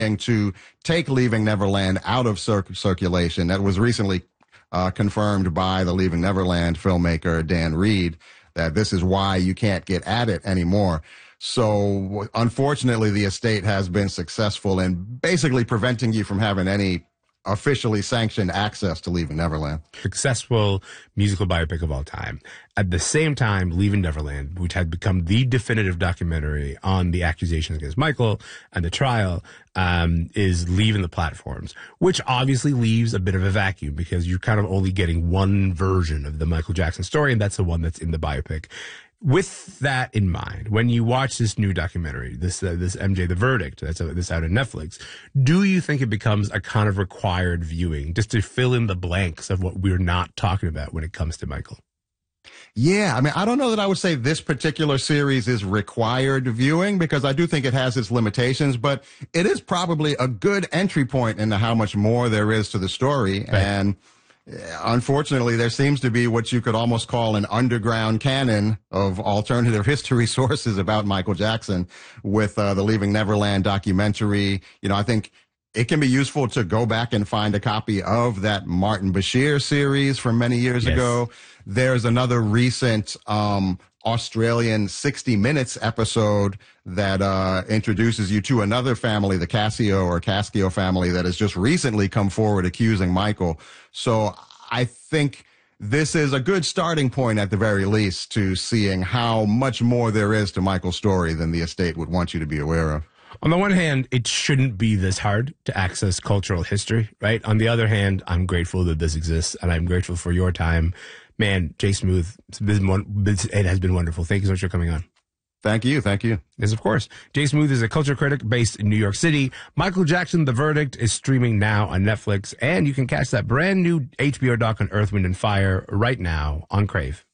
to take Leaving Neverland out of circulation. That was recently confirmed by the Leaving Neverland filmmaker Dan Reed, that this is why you can't get at it anymore. So unfortunately, the estate has been successful in basically preventing you from having any officially sanctioned access to Leaving Neverland. Successful musical biopic of all time. At the same time, Leaving Neverland, which had become the definitive documentary on the accusations against Michael and the trial, is leaving the platforms, which obviously leaves a bit of a vacuum because you're kind of only getting one version of the Michael Jackson story, and that's the one that's in the biopic. With that in mind, when you watch this new documentary, this MJ The Verdict, that's out on Netflix, do you think it becomes a kind of required viewing just to fill in the blanks of what we're not talking about when it comes to Michael? Yeah, I mean, I don't know that I would say this particular series is required viewing because I do think it has its limitations, but it is probably a good entry point into how much more there is to the story. Right. And unfortunately, there seems to be what you could almost call an underground canon of alternative history sources about Michael Jackson with the Leaving Neverland documentary. You know, I think it can be useful to go back and find a copy of that Martin Bashir series from many years ago. There's another recent Australian 60 Minutes episode that introduces you to another family, the Cascio family, that has just recently come forward accusing Michael. So I think this is a good starting point at the very least to seeing how much more there is to Michael's story than the estate would want you to be aware of. On the one hand, it shouldn't be this hard to access cultural history, right? On the other hand, I'm grateful that this exists, and I'm grateful for your time. Man, Jay Smooth, it has been wonderful. Thank you so much for coming on. Thank you. Thank you. Yes, of course. Jay Smooth is a culture critic based in New York City. Michael Jackson, The Verdict is streaming now on Netflix, and you can catch that brand new HBO doc on Earth, Wind, and Fire right now on Crave.